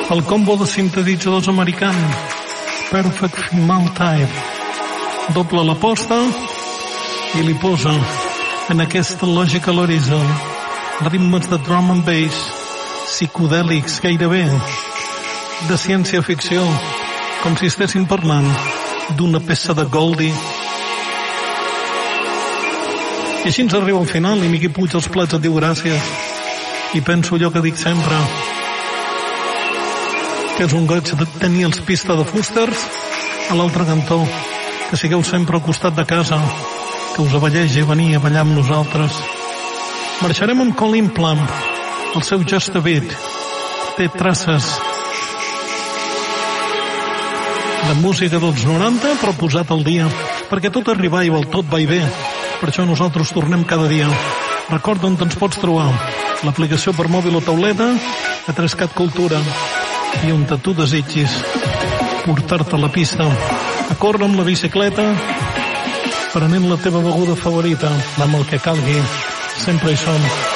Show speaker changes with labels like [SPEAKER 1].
[SPEAKER 1] el combo de sintetitzadors americans, Perfect Female Type. Doble l'aposta i li posa en aquesta Logical Horizon ritmes de drum and bass psicodèlics, gairebé de ciència-ficció, com si estéssim parlant d'una peça de Goldie. I així ens arriba al final i Miqui Puig als plats et diu gràcies i penso allò que dic sempre, que és un goig de tenir els Pista de Fusters a l'altre cantó, que sigueu sempre al costat de casa, que us avallegi venir a ballar amb nosaltres. Marxarem amb Colin Plumb, el seu Just a Beat. Té traces de música dels 90, però posat al dia, perquè tot és revival, tot va i bé. Per això nosaltres tornem cada dia. Recorda on ens pots trobar. L'aplicació per mòbil o tauleta, a 3cat Cultura, i on tu desitgis portar-te a la pista, a córrer amb la bicicleta, prenent la teva beguda favorita, amb el que calgui. Sempre hi som.